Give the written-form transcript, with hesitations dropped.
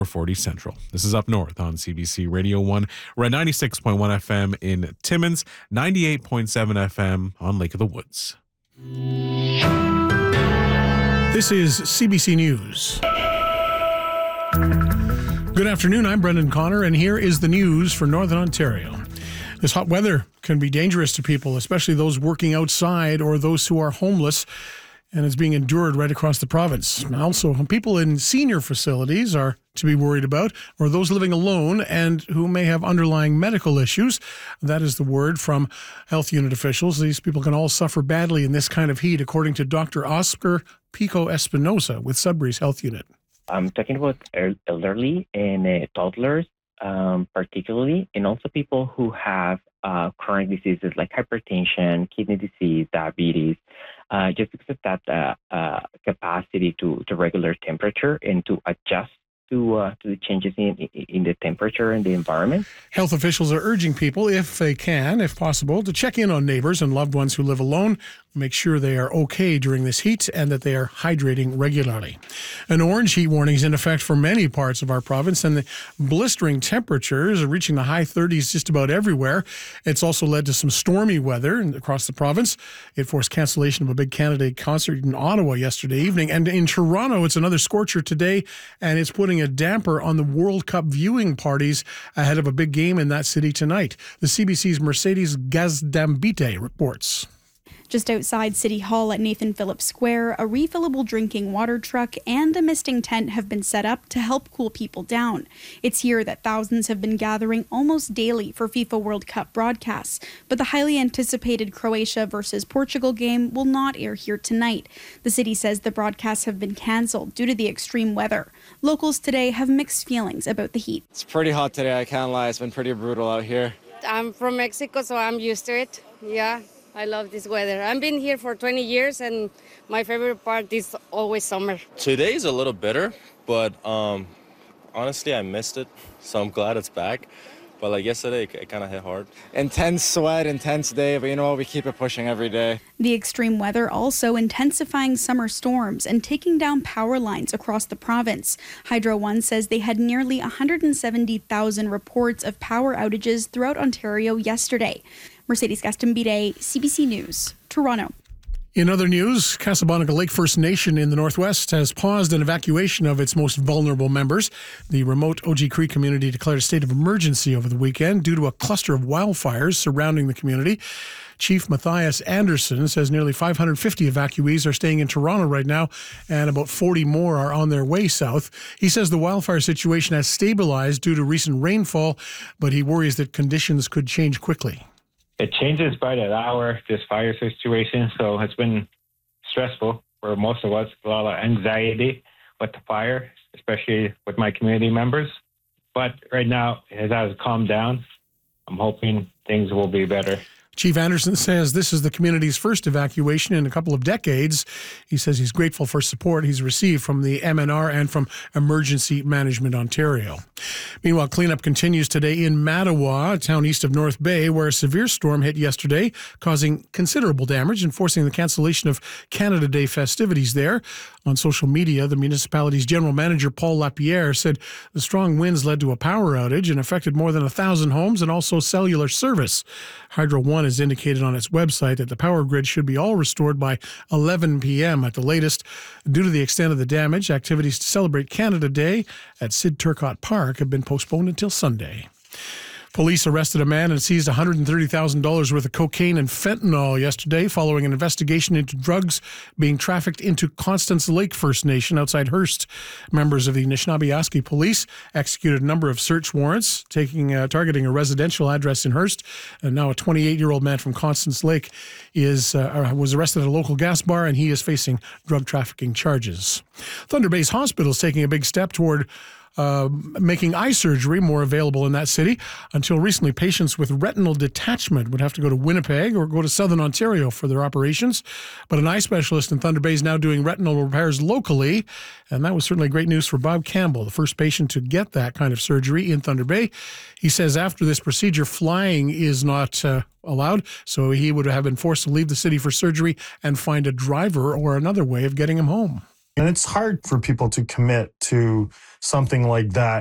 440 Central. This is Up North on CBC Radio 1. We're at 96.1 FM in Timmins, 98.7 FM on Lake of the Woods. This is CBC News. Good afternoon, I'm Brendan Connor, and here is the news for Northern Ontario. This hot weather can be dangerous to people, especially those working outside or those who are homeless, and it's being endured right across the province. Also, people in senior facilities are to be worried about, or those living alone and who may have underlying medical issues. That is the word from health unit officials. These people can all suffer badly in this kind of heat, according to Dr. Oscar Pico Espinosa with Sudbury's Health Unit. I'm talking about elderly and toddlers, particularly, and also people who have chronic diseases like hypertension, kidney disease, diabetes, just because of that capacity to regular temperature and to adjust to the changes in the temperature and the environment. Health officials are urging people, if they can, if possible, to check in on neighbors and loved ones who live alone, make sure they are okay during this heat and that they are hydrating regularly. An orange heat warning is in effect for many parts of our province, and the blistering temperatures are reaching the high 30s just about everywhere. It's also led to some stormy weather across the province. It forced cancellation of a big Canada Day concert in Ottawa yesterday evening. And in Toronto, it's another scorcher today, and it's putting a damper on the World Cup viewing parties ahead of a big game in that city tonight. The CBC's Mercedes Gazdambite reports. Just outside City Hall at Nathan Phillips Square, a refillable drinking water truck and a misting tent have been set up to help cool people down. It's here that thousands have been gathering almost daily for FIFA World Cup broadcasts, but the highly anticipated Croatia versus Portugal game will not air here tonight. The city says the broadcasts have been cancelled due to the extreme weather. Locals today have mixed feelings about the heat. It's pretty hot today, I can't lie. It's been pretty brutal out here. I'm from Mexico, so I'm used to it. Yeah. I love this weather. I've been here for 20 years, and my favorite part is always summer. Today's a little bitter, but honestly, I missed it, so I'm glad it's back. But like yesterday, it kind of hit hard. Intense sweat, intense day, but you know what? We keep it pushing every day. The extreme weather also intensifying summer storms and taking down power lines across the province. Hydro One says they had nearly 170,000 reports of power outages throughout Ontario yesterday. Mercedes Gazdambite, CBC News, Toronto. In other news, Casablanca Lake First Nation in the Northwest has paused an evacuation of its most vulnerable members. The remote OG Creek community declared a state of emergency over the weekend due to a cluster of wildfires surrounding the community. Chief Matthias Anderson says nearly 550 evacuees are staying in Toronto right now, and about 40 more are on their way south. He says the wildfire situation has stabilized due to recent rainfall, but he worries that conditions could change quickly. It changes by the hour, this fire situation, so it's been stressful for most of us. A lot of anxiety with the fire, especially with my community members. But right now, it has calmed down. I'm hoping things will be better. Chief Anderson says this is the community's first evacuation in a couple of decades. He says he's grateful for support he's received from the MNR and from Emergency Management Ontario. Meanwhile, cleanup continues today in Mattawa, a town east of North Bay, where a severe storm hit yesterday, causing considerable damage and forcing the cancellation of Canada Day festivities there. On social media, the municipality's general manager, Paul Lapierre, said the strong winds led to a power outage and affected more than 1,000 homes and also cellular service. Hydro One has indicated on its website that the power grid should be all restored by 11 p.m. at the latest. Due to the extent of the damage, activities to celebrate Canada Day at Sid Turcotte Park have been postponed until Sunday. Police arrested a man and seized $130,000 worth of cocaine and fentanyl yesterday following an investigation into drugs being trafficked into Constance Lake First Nation outside Hearst. Members of the Anishinaabe Police executed a number of search warrants targeting a residential address in Hearst. And now a 28-year-old man from Constance Lake was arrested at a local gas bar, and he is facing drug trafficking charges. Thunder Bay's Hospital is taking a big step toward making eye surgery more available in that city. Until recently, patients with retinal detachment would have to go to Winnipeg or go to Southern Ontario for their operations. But an eye specialist in Thunder Bay is now doing retinal repairs locally, and that was certainly great news for Bob Campbell, the first patient to get that kind of surgery in Thunder Bay. He says after this procedure, flying is not allowed, so he would have been forced to leave the city for surgery and find a driver or another way of getting him home. And it's hard for people to commit to something like that.